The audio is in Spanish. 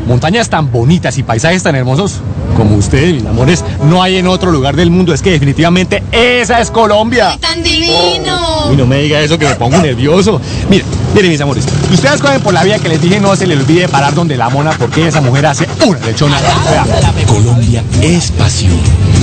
montañas tan bonitas y paisajes tan hermosos como ustedes, mis amores, no hay en otro lugar del mundo. Es que definitivamente esa es Colombia. ¡Ay, tan divino! Y no me diga eso que me pongo nervioso. Miren, mis amores, ustedes cogen por la vía que les dije, no se les olvide parar donde la mona, porque esa mujer hace una lechona. Colombia es pasión.